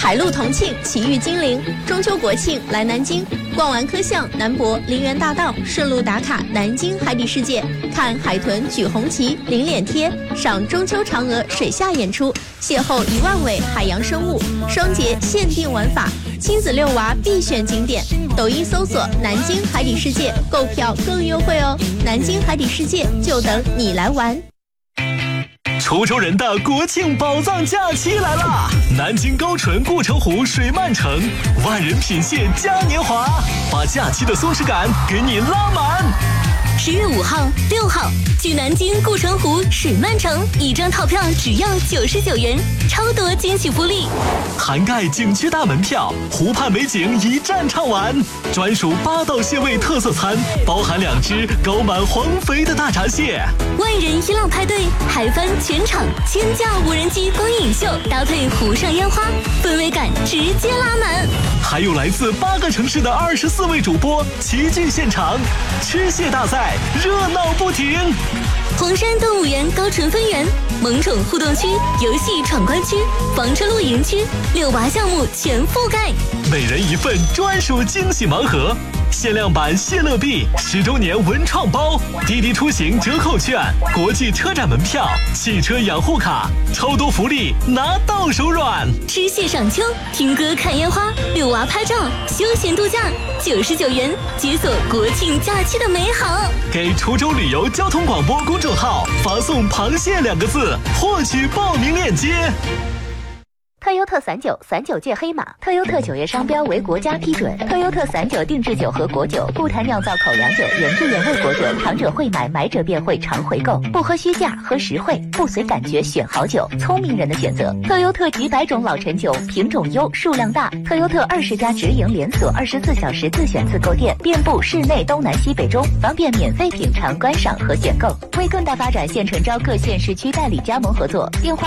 海陆同庆，奇遇金陵。中秋国庆来南京，逛完科巷、南博、陵园大道，顺路打卡南京海底世界，看海豚举红旗、领脸贴，赏中秋嫦娥水下演出，邂逅1万尾海洋生物，双节限定玩法，亲子遛娃必选景点。抖音搜索“南京海底世界”，购票更优惠哦！南京海底世界就等你来玩。 滁州人的国庆宝藏假期来啦！南京高淳护城湖水漫城，万人品蟹嘉年华，把假期的松弛感给你拉满。 10月5号、6号，去南京护城湖水漫城，一张套票只要99元，超多惊喜福利， 涵盖景区大门票、湖畔美景一站畅玩，专属8道蟹味特色餐，包含2只高满黄肥的大闸蟹。 万人一浪派对，嗨翻全场，1000架无人机光影秀，搭配湖上烟花，氛围感直接拉满。 还有来自8个城市的24位主播齐聚现场，吃蟹大赛热闹不停。 黄山动物园高淳分园、萌宠互动区、游戏闯关区、房车露营区，遛娃项目全覆盖。 每人一份专属惊喜盲盒，限量版蟹乐币、10周年文创包、滴滴出行折扣券、国际车展门票、汽车养护卡，超多福利拿到手软。 吃蟹赏秋，听歌看烟花，遛娃拍照，休闲度假，99元解锁国庆假期的美好。 给滁州旅游交通广播公众号发送螃蟹2个字，获取报名链接。 特优特39届黑马，特优特9月商标为国家批准。特优特39定制酒和果酒，不谈酿造口粮酒，原汁原味果酒，尝者会买，买者便会常回购。不喝虚价，喝实惠，不随感觉选好酒，聪明人的选择。特优特几百种老陈酒，品种优，数量大。特优特20家直营连锁，24小时自选自购店，遍布市内东南西北中，方便免费品尝、观赏和选购。为更大发展，现诚招各县市区代理加盟合作，电话